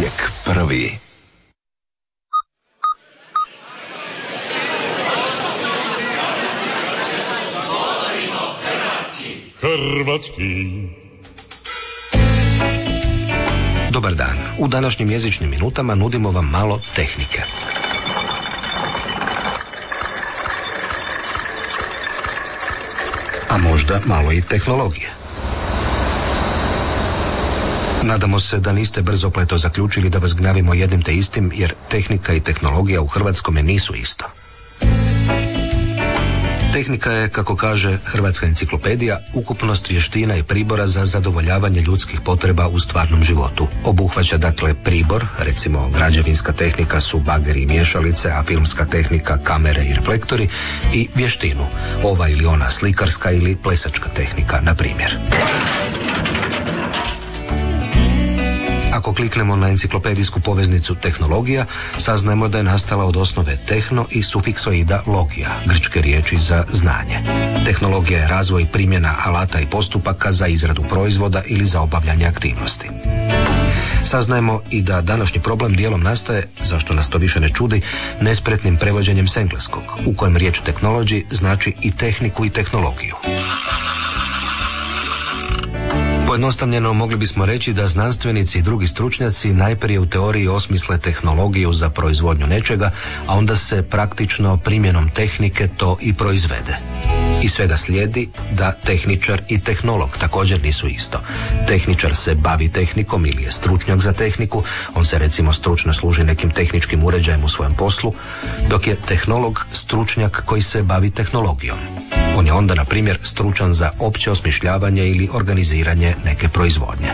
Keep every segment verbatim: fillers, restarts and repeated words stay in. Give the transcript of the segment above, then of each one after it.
uvijek prvi. Hrvatski. Dobar dan. U današnjim jezičnim minutama nudimo vam malo tehnike. A možda malo i tehnologije. Nadamo se da niste brzopleto zaključili da vas gnjavimo jednim te istim, jer tehnika i tehnologija u hrvatskome nisu isto. Tehnika je, kako kaže Hrvatska enciklopedija, ukupnost vještina i pribora za zadovoljavanje ljudskih potreba u stvarnom životu. Obuhvaća dakle pribor, recimo građevinska tehnika su bageri i miješalice, a filmska tehnika kamere i reflektori, i vještinu, ova ili ona slikarska ili plesačka tehnika, na primjer. Ako kliknemo na enciklopedijsku poveznicu tehnologija, saznajemo da je nastala od osnove tehno i sufiksoida logija, grčke riječi za znanje. Tehnologija je razvoj i primjena alata i postupaka za izradu proizvoda ili za obavljanje aktivnosti. Saznajemo i da današnji problem dijelom nastaje, zašto nas to više ne čudi, nespretnim prevođenjem s engleskog, u kojem riječ technology znači i tehniku i tehnologiju. Pojednostavljeno mogli bismo reći da znanstvenici i drugi stručnjaci najprije u teoriji osmisle tehnologiju za proizvodnju nečega, a onda se praktično primjenom tehnike to i proizvede. Iz svega slijedi da tehničar i tehnolog također nisu isto. Tehničar se bavi tehnikom ili je stručnjak za tehniku, on se recimo stručno služi nekim tehničkim uređajem u svojem poslu, dok je tehnolog stručnjak koji se bavi tehnologijom. On je onda, na primjer, stručan za opće osmišljavanje ili organiziranje neke proizvodnje.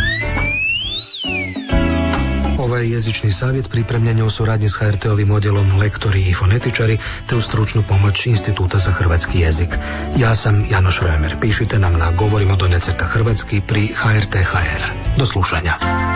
Ovaj jezični savjet pripremljen je u suradnji s H R T-ovim odjelom Lektori i fonetičari te u stručnu pomoć Instituta za hrvatski jezik. Ja sam Janoš Vremer. Pišite nam na govorimo do necrta hrvatski pri H R T H R. Do slušanja.